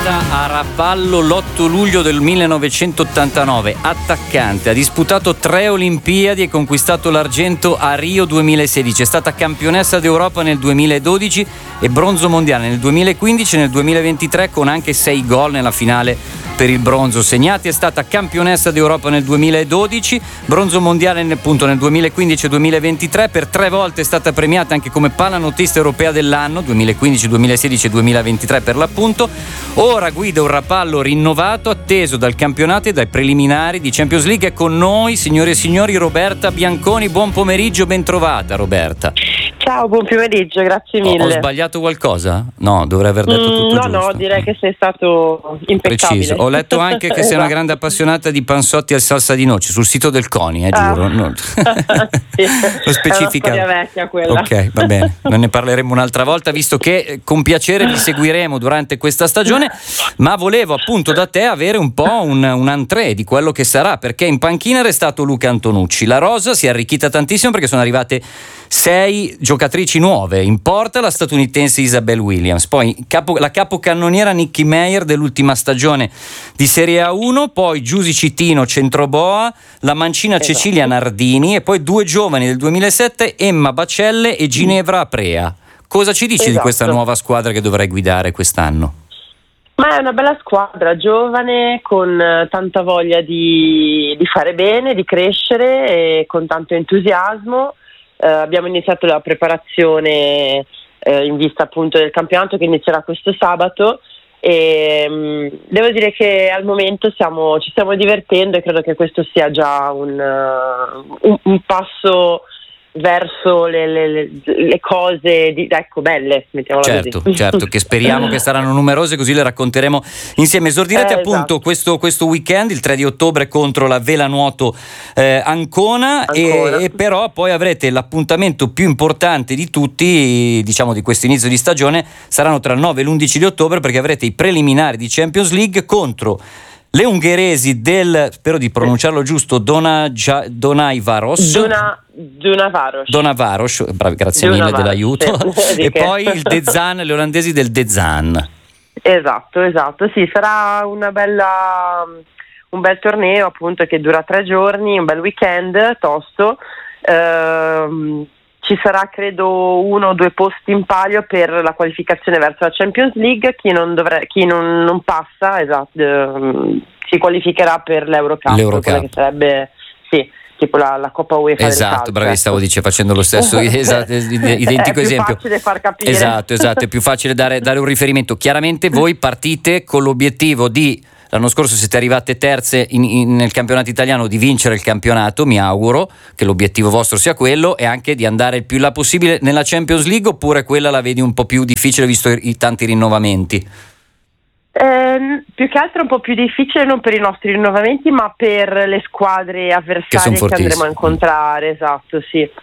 Nata a Rapallo l'8 luglio del 1989, attaccante, ha disputato 3 Olimpiadi e conquistato l'argento a Rio 2016, è stata campionessa d'Europa nel 2012 e bronzo mondiale nel 2015 e nel 2023 con anche 6 gol nella finale per il bronzo segnati. È stata campionessa d'Europa nel 2012, bronzo mondiale appunto nel 2015 e 2023, per 3 volte è stata premiata anche come pallanuotista europea dell'anno, 2015, 2016 e 2023 per l'appunto. Ora guida un Rapallo rinnovato, atteso dal campionato e dai preliminari di Champions League. È con noi, signore e signori, Roberta Bianconi. Buon pomeriggio, ben trovata Roberta. Ciao, buon pomeriggio, grazie mille. Ho sbagliato qualcosa? No, dovrei aver detto tutto giusto. No, direi che sei stato impeccabile. Preciso. Ho letto anche che sei una grande appassionata di panzotti al salsa di noce sul sito del CONI, giuro. No. Sì. Lo specifica. È una storia vecchia quella. Ok, va bene, non ne parleremo un'altra volta, visto che con piacere vi seguiremo durante questa stagione, ma volevo appunto da te avere un po' un entrée di quello che sarà, perché in panchina è restato Luca Antonucci, la rosa si è arricchita tantissimo perché sono arrivate 6 giocatrici nuove, in porta la statunitense Isabel Williams, poi la capocannoniera Nikki Meyer dell'ultima stagione di Serie A1, poi Giusy Citino centroboa, la mancina Cecilia Nardini e poi 2 giovani del 2007, Emma Bacelle e Ginevra Aprea. Cosa ci dici di questa nuova squadra che dovrai guidare quest'anno? Ma è una bella squadra, giovane, con tanta voglia di fare bene, di crescere e con tanto entusiasmo. Abbiamo iniziato la preparazione in vista appunto del campionato che inizierà questo sabato e devo dire che al momento ci stiamo divertendo e credo che questo sia già un passo verso le cose belle, mettiamola così. Certo, che speriamo che saranno numerose, così le racconteremo insieme. Esordirete appunto questo weekend, il 3 di ottobre, contro la Vela Nuoto Ancona. E però poi avrete l'appuntamento più importante di tutti, diciamo, di questo inizio di stagione. Saranno tra il 9 e l'11 di ottobre, perché avrete i preliminari di Champions League contro le ungheresi spero di pronunciarlo giusto, Donavaros, bravi, grazie mille dell'aiuto, sì. E poi le olandesi del Dezan. Esatto, sì, sarà un bel torneo appunto che dura 3 giorni, un bel weekend tosto. Ci sarà credo 1 o 2 posti in palio per la qualificazione verso la Champions League. Chi non passa, si qualificherà per l'Eurocup, quella che sarebbe tipo la Coppa UEFA del calcio. Bravi, stavo facendo lo stesso identico esempio. È più facile far capire. Esatto, è più facile dare un riferimento. Chiaramente voi partite con l'obiettivo l'anno scorso siete arrivate terze nel campionato italiano, di vincere il campionato, mi auguro che l'obiettivo vostro sia quello, e anche di andare il più là possibile nella Champions League, oppure quella la vedi un po' più difficile visto i tanti rinnovamenti? Più che altro un po' più difficile non per i nostri rinnovamenti ma per le squadre avversarie che andremo a incontrare, esatto, sì.